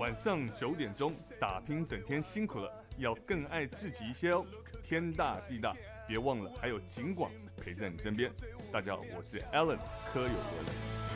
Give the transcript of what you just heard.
晚上9点钟，打拼整天辛苦了，要更爱自己一些哦。天大地大，别忘了还有景广陪在你身边。大家好，我是 Alan 柯有伦。